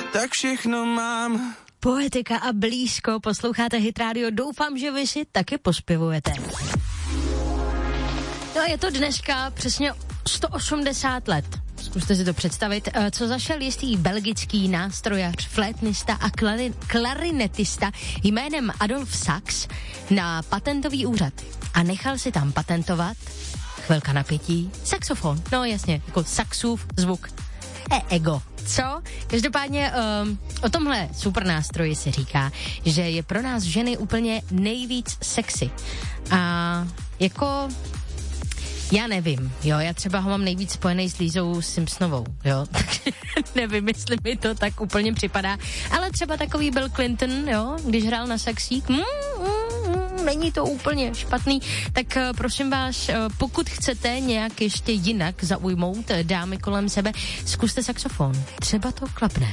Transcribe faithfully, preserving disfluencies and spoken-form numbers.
tak všechno mám. Poetika a blízko, posloucháte Hit Radio, doufám, že vy si taky pospěvujete. No je to dneska přesně sto osmdesát let. Zkuste si to představit, co zašel jistý belgický nástrojař, flétnista a klari- klarinetista jménem Adolf Sax na patentový úřad a nechal si tam patentovat, chvilka napětí, saxofon. No jasně, jako saxův zvuk. E ego. Co? Každopádně um, o tomhle super nástroji se říká, že je pro nás ženy úplně nejvíc sexy. A jako... Já nevím, jo, já třeba ho mám nejvíc spojený s Lízou Simpsonovou, jo, takže nevím, jestli mi to tak úplně připadá, ale třeba takový Bill Clinton, jo, když hrál na saxík, mm, mm, mm, není to úplně špatný, tak uh, prosím vás, uh, pokud chcete nějak ještě jinak zaujmout uh, dámy kolem sebe, zkuste saxofon, třeba to klapne.